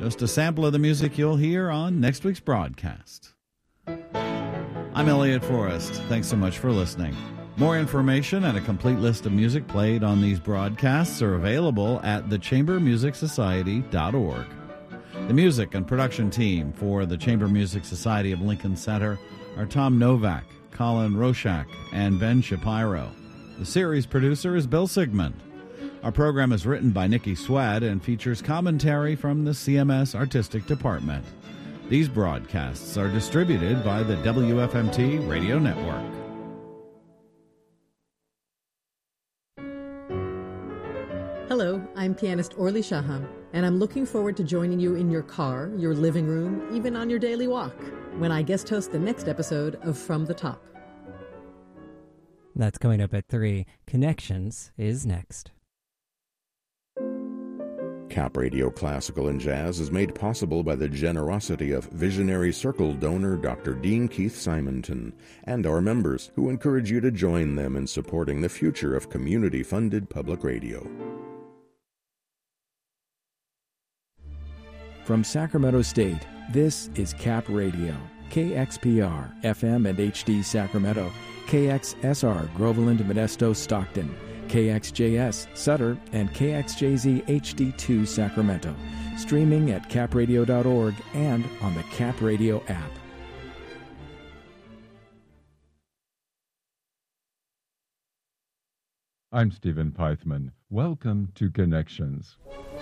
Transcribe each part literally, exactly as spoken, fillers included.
Just a sample of the music you'll hear on next week's broadcast. I'm Elliot Forrest. Thanks so much for listening. More information and a complete list of music played on these broadcasts are available at the chamber music society dot org. The music and production team for the Chamber Music Society of Lincoln Center are Tom Novak, Colin Roshak, and Ben Shapiro. The series producer is Bill Sigmund. Our program is written by Nikki Swad and features commentary from the C M S Artistic Department. These broadcasts are distributed by the W F M T Radio Network. Hello, I'm pianist Orly Shaham, and I'm looking forward to joining you in your car, your living room, even on your daily walk, when I guest host the next episode of From the Top. That's coming up at three. Connections is next. Cap Radio Classical and Jazz is made possible by the generosity of Visionary Circle donor Doctor Dean Keith Simonton and our members, who encourage you to join them in supporting the future of community-funded public radio. From Sacramento State, this is Cap Radio, K X P R, F M and H D Sacramento, K X S R, Groveland, Modesto, Stockton, K X J S, Sutter, and K X J Z H D two, Sacramento, streaming at cap radio dot org and on the Cap Radio app. I'm Stephen Pythman. Welcome to Connections.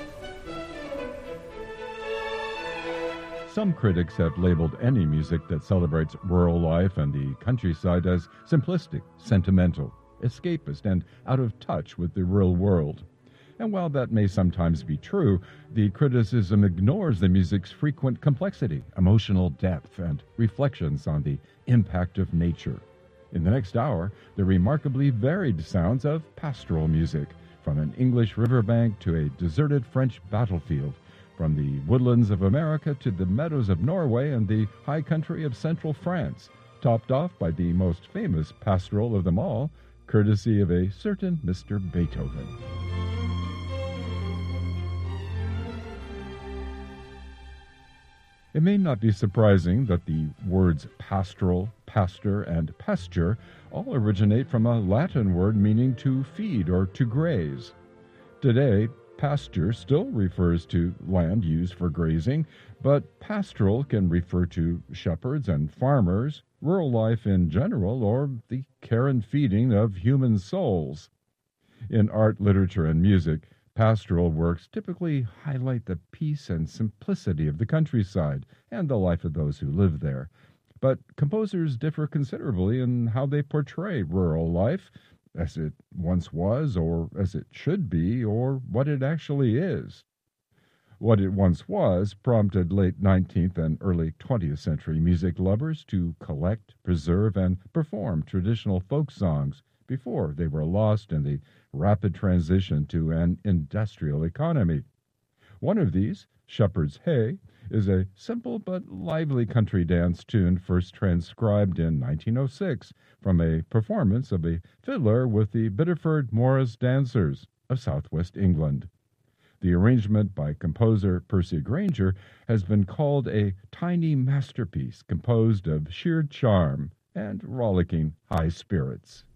Some critics have labeled any music that celebrates rural life and the countryside as simplistic, sentimental, escapist, and out of touch with the real world. And while that may sometimes be true, the criticism ignores the music's frequent complexity, emotional depth, and reflections on the impact of nature. In the next hour, the remarkably varied sounds of pastoral music, from an English riverbank to a deserted French battlefield, from the woodlands of America to the meadows of Norway and the high country of central France, topped off by the most famous pastoral of them all, courtesy of a certain Mister Beethoven. It may not be surprising that the words pastoral, pastor, and pasture all originate from a Latin word meaning to feed or to graze. Today, pasture still refers to land used for grazing, but pastoral can refer to shepherds and farmers, rural life in general, or the care and feeding of human souls. In art, literature, and music, pastoral works typically highlight the peace and simplicity of the countryside and the life of those who live there. But composers differ considerably in how they portray rural life, as it once was, or as it should be, or what it actually is. What it once was prompted late nineteenth and early twentieth century music lovers to collect, preserve, and perform traditional folk songs before they were lost in the rapid transition to an industrial economy. One of these, Shepherd's Hey, is a simple but lively country dance tune first transcribed in nineteen oh six from a performance of a fiddler with the Biddeford Morris Dancers of southwest England. The arrangement by composer Percy Grainger has been called a tiny masterpiece composed of sheer charm and rollicking high spirits.